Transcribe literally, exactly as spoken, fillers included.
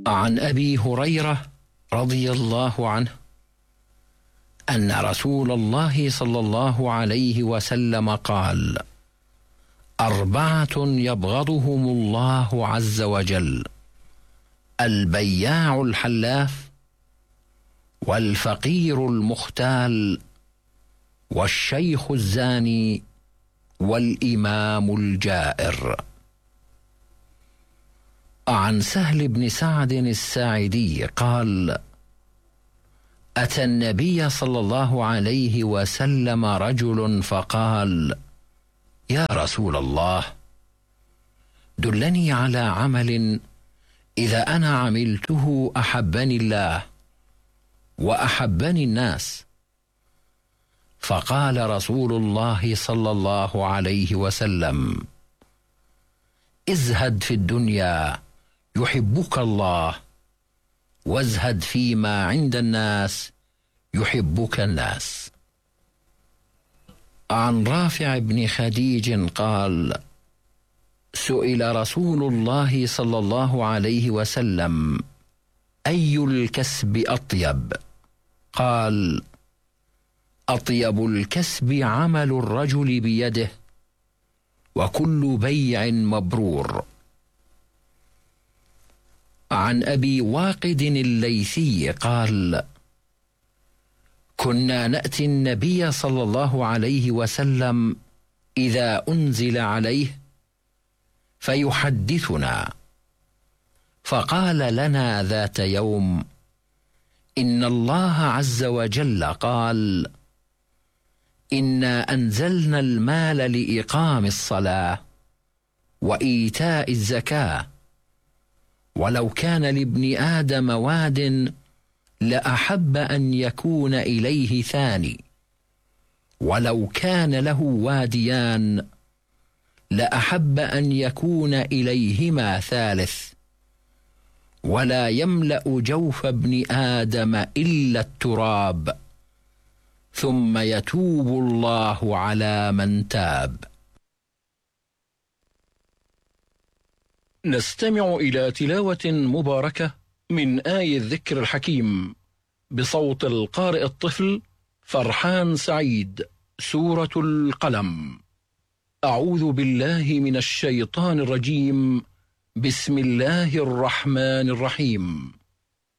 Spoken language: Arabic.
عن أبي هريرة رضي الله عنه أن رسول الله صلى الله عليه وسلم قال: أربعة يبغضهم الله عز وجل: البياع الحلاف، والفقير المختال، والشيخ الزاني، والإمام الجائر. عن سهل بن سعد الساعدي قال: أتى النبي صلى الله عليه وسلم رجل فقال: يا رسول الله، دلني على عمل إذا أنا عملته أحبني الله وأحبني الناس. فقال رسول الله صلى الله عليه وسلم: ازهد في الدنيا يحبك الله، وازهد فيما عند الناس يحبك الناس. عن رافع بن خديج قال: سئل رسول الله صلى الله عليه وسلم: أي الكسب أطيب؟ قال: أطيب الكسب عمل الرجل بيده، وكل بيع مبرور. عن أبي واقد الليثي قال: كنا نأتي النبي صلى الله عليه وسلم إذا أنزل عليه فيحدثنا، فقال لنا ذات يوم: إن الله عز وجل قال: إنا أنزلنا المال لإقام الصلاة وإيتاء الزكاة، ولو كان لابن آدم واد لأحب أن يكون إليه ثاني، ولو كان له واديان لأحب أن يكون إليهما ثالث، ولا يملأ جوف ابن آدم إلا التراب، ثم يتوب الله على من تاب. نستمع إلى تلاوة مباركة من آي الذكر الحكيم بصوت القارئ الطفل فرحان سعيد، سورة القلم. أعوذ بالله من الشيطان الرجيم. بسم الله الرحمن الرحيم.